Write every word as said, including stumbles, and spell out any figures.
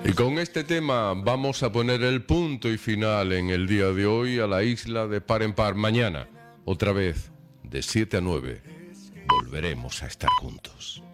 Y con este tema vamos a poner el punto y final en el día de hoy a la isla de Par en Par. Mañana, otra vez, de siete a nueve, volveremos a estar juntos.